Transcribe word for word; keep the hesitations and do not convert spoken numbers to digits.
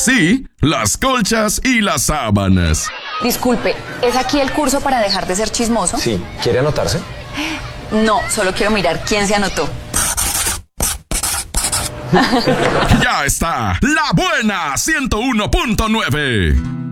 sí, las colchas y las sábanas. Disculpe, ¿es aquí el curso para dejar de ser chismoso? Sí, ¿quiere anotarse? No, solo quiero mirar quién se anotó. Ya está, La Buena ciento uno punto nueve.